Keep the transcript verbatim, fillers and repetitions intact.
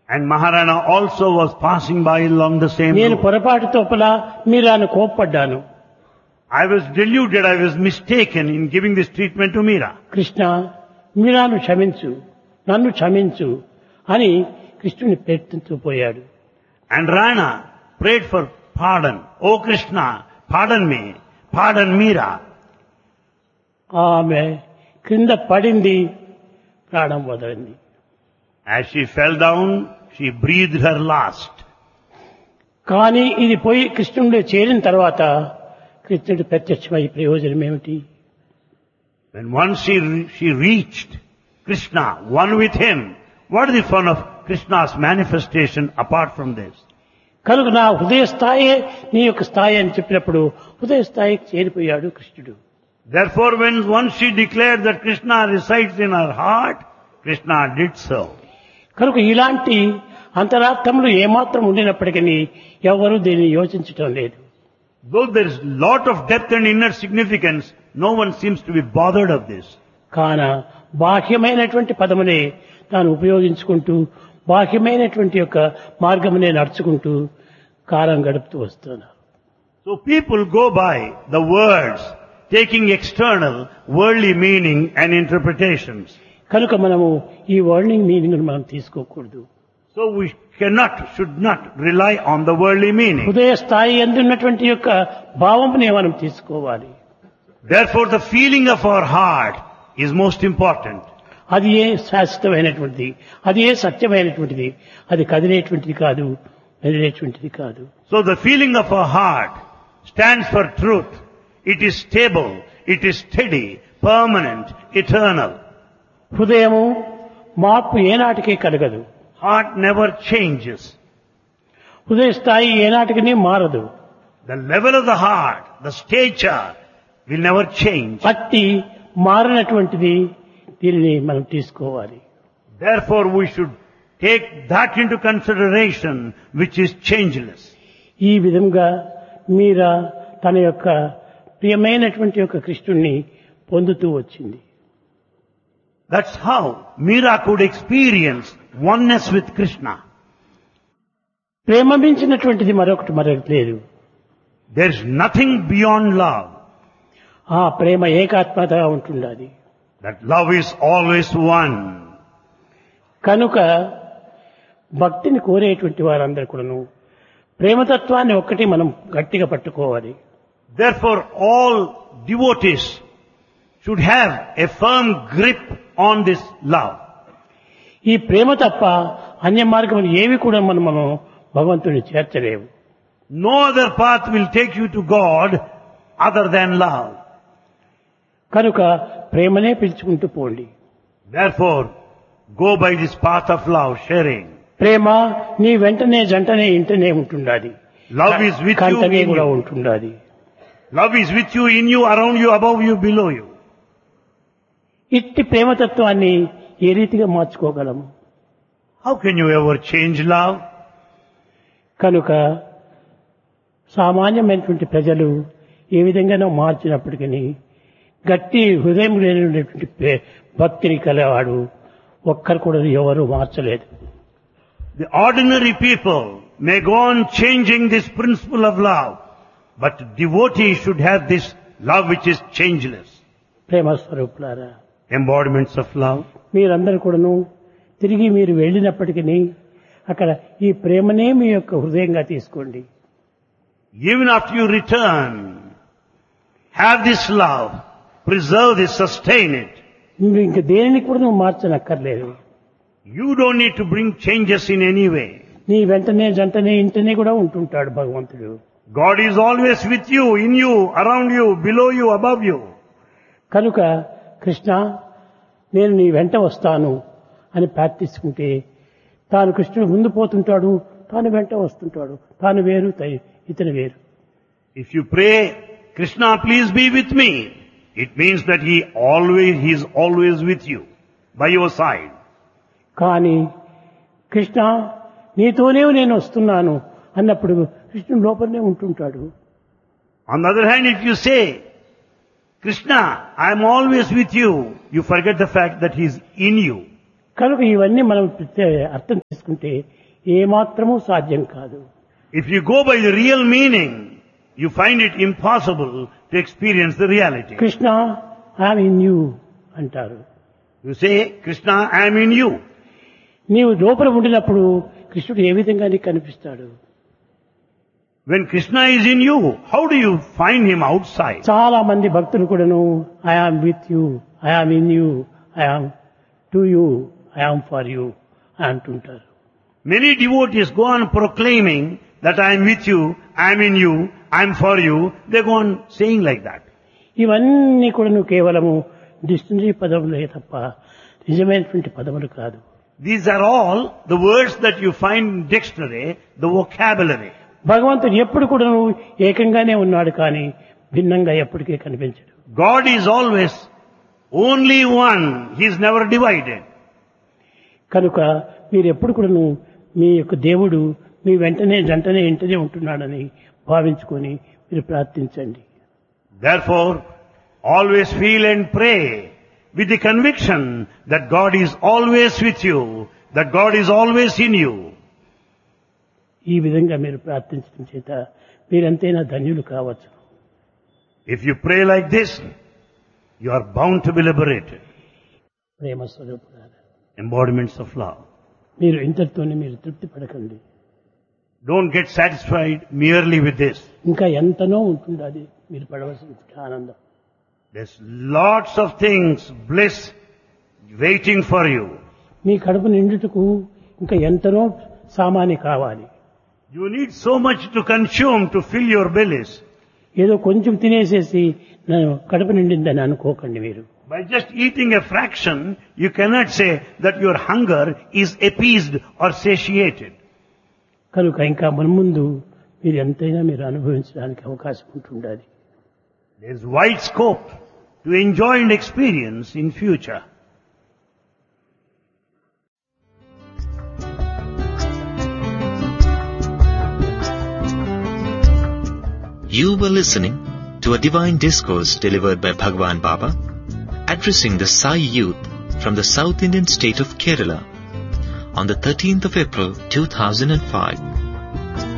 And Maharana also was passing by along the same నేను road. పొరపాటు తోపల మీరాను కోప్పడ్డాను. I was deluded, I was mistaken in giving this treatment to Meera. Krishna మీరాను క్షమించు, నన్ను క్షమించు అని కృష్ణుని ప్రయత్నిస్తూ పోయాడు. And Rana prayed for pardon. Oh Krishna, pardon me, pardon Meera. ఆమె క్రింద పడింది, ప్రాణం వదలింది. As she fell down, she breathed her last. కానీ ఇది పోయి కృష్ణుడిలో చేరిన తర్వాత కృష్ణుడు ప్రత్యక్షమై ప్రయోజనం ఏమిటి? When once she, she reached Krishna, one with him, what is the fun of Krishna's manifestation apart from this? కనుక నా హృదయ స్థాయే నీ యొక్క స్థాయి అని చెప్పినప్పుడు హృదయ స్థాయికి చేరిపోయాడు కృష్ణుడు. Therefore, when once she declared that Krishna resides in her heart, Krishna did so. కనుక ఇలాంటి అంతరార్థములు ఏమాత్రం ఉండినప్పటికీ ఎవరూ దీన్ని యోచించటం లేదు. Though there is lot of depth and inner significance, no one seems to be bothered of this. కాన బాహ్యమైనటువంటి పదమునే తాను ఉపయోగించుకుంటూ బాహ్యమైనటువంటి యొక్క మార్గమునే నడుచుకుంటూ కాలం గడుపుతూ వస్తున్నారు. So people go by the words, taking external, worldly meaning and interpretations. కనుక మనము ఈ వర్ణింగ్ మీనింగ్ మనం తీసుకోకూడదు. So we cannot, should not rely on the worldly meaning. హృదయ స్థాయి అందున్నటువంటి యొక్క భావమునే మనం తీసుకోవాలి. Therefore the feeling of our heart is most important. అది ఏ శాశ్వతమైనటువంటిది, అది ఏ సత్యమైనటువంటిది, అది కదిలేటువంటిది కాదు, మెదిలేటువంటిది కాదు. So the feeling of our heart stands for truth. It is stable, it is steady, permanent, eternal. హృదయము మార్పు ఏనాటికి కలగదు. Heart never changes. హృదయ స్థాయి ఏనాటికి మారదు. The level of the heart, the stature will never change. అట్టి మారినటువంటిది దీనిని మనం తీసుకోవాలి. Therefore we should take that into consideration which is changeless. ఈ విధంగా మీరా తన యొక్క ప్రియమైనటువంటి యొక్క కృష్ణుణ్ణి పొందుతూ వచ్చింది. That's how Meera could experience oneness with Krishna. ప్రేమ మించినటువంటిది మరొకటి మరొకటి లేదు. There is nothing beyond love. ఆ ప్రేమ ఏకాత్మతగా ఉంటుండాలి. That love is always one. కనుక భక్తిని కోరేటువంటి వారందరూ కూడాను ప్రేమతత్వాన్ని ఒక్కటి మనం గట్టిగా పట్టుకోవాలి. Therefore all devotees should have a firm grip on this love. ఈ ప్రేమ తప్ప అన్య మార్గములు ఏవి కూడా మనం మనం భగవంతుని చేర్చలేవు. No other path will take you to God other than love. కనుక ప్రేమనే పిలుచుకుంటూ పోండి. Therefore go by this path of love, sharing. ప్రేమ నీ వెంటనే జంటనే ఇంటనే ఉంటుండాలి. Love is with you, కంటనే in కూడా you. ఉంటుండాలి. Love is with you, in you, around you, above you, below you. ఇట్టి ప్రేమతత్వాన్ని ఏ రీతిగా మార్చుకోగలము? How can you ever change love? కనుక సామాన్యమైనటువంటి ప్రజలు ఏ విధంగానో మార్చినప్పటికీ గట్టి హృదయం లేనటువంటి ప్రే- భక్తిని కలవాడు ఒక్కరు కూడా ఎవరు మార్చలేదు. The ordinary people may go on changing this principle of love, but devotees should have this love which is changeless. ప్రేమ స్వరూపులారా, Embodiments of love. మీరందరూ కూడాను తిరిగి మీరు వెళ్ళినప్పటికీ అక్కడ ఈ ప్రేమనే మీ యొక్క హృదయంగా తీసుకోండి. Even after you return, have this love, preserve this, sustain it. మీరు ఇంక దేనిని కూడా నువ్వు మార్చనక్కర్లేదు. You don't need to bring changes in any way. నీ వెంటనే జంటనే ఇంటనే కూడా ఉంటుంటాడు భగవంతుడు. God is always with you, in you, around you, below you, above you. కనుక కృష్ణ నేను నీ వెంట వస్తాను అని ప్రార్థించుకుంటే తాను కృష్ణుడు ముందు పోతుంటాడు, తాను వెంట వస్తుంటాడు. తాను వేరు, త- ఇతను వేరు. If you pray, Krishna, please be with me, it means that he always, he is always with you, by your side. కానీ కృష్ణ నీతోనే నేను వస్తున్నాను అన్నప్పుడు కృష్ణుడు లోపలనే ఉంటుంటాడు. On the other hand, if you say, Krishna, I am always with you, you forget the fact that he is in you. కనుక ఇవన్నీ మనం ప్రత్యే- అర్థం చేసుకుంటే ఏమాత్రమూ సాధ్యం కాదు. If you go by the real meaning, you find it impossible to experience the reality. Krishna I'm in you అంటారు. You say, Krishna, I am in you. నీవు లోపల ఉండినప్పుడు కృష్ణుడు ఏ విధంగా నీకు కనిపిస్తాడు? When Krishna is in you, how do you find him outside? చాలా మంది భక్తులు కూడాను I am with you, I am in you, I am to you, I am for you అంటుంటారు. Many devotees go on proclaiming that I am with you, I am in you, I am for you. They go on saying like that. ఇవన్నీ కూడాను కేవలము dictionary పదములే తప్ప నిజమైనటువంటి పదములు కాదు. These are all the words that you find in dictionary, the vocabulary. భగవంతుడు ఎప్పుడు కూడాను ఏకంగానే ఉన్నాడు కానీ భిన్నంగా ఎప్పటికీ కనిపించడు. God is always only one. He is never divided. కనుక మీరు ఎప్పుడు కూడాను మీ యొక్క దేవుడు మీ వెంటనే జంటనే ఇంటనే ఉంటున్నాడని భావించుకొని మీరు ప్రార్థించండి. Therefore, always feel and pray with the conviction that God is always with you, that God is always in you. ఈ విధంగా మీరు ప్రార్థించడం చేత మీరంతైనా ధన్యులు కావచ్చు. If you pray like this, you are bound to be liberated. ప్రేమ స్వరూపులారా, Embodiments of love. మీరు ఇంతటితోనే మీరు తృప్తి పడకండి. Don't get satisfied merely with this. ఇంకా ఎంతనో ఉంటుంది అది మీరు పడవలసిన ఆనందం. There's lots of things, bliss, waiting for you. మీ కడుపు నిండుటకు ఇంకా ఎంతనో సామాని కావాలి. You need so much to consume to fill your bellies. ఏదో కొంచెం తినేసేసి నేను కడుపు నిండిందని అనుకోకండి. మీరు By just eating a fraction, you cannot say that your hunger is appeased or satiated. కనుక ఇంకా మున్ముందు మీరు ఎంతైనా మీరు అనుభవించడానికి అవకాశం ఉంటుండాలి. There is wide scope to enjoy and experience in future. You were listening to a divine discourse delivered by Bhagwan Baba, addressing the Sai youth from the South Indian state of Kerala on the thirteenth of April two thousand five.